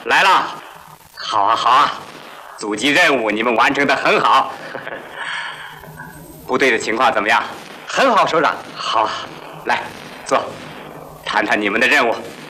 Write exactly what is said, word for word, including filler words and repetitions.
来了，好啊好啊，阻击任务你们完成的很好。部队的情况怎么样？ 很好，首长。 好，来坐，谈谈你们的任务。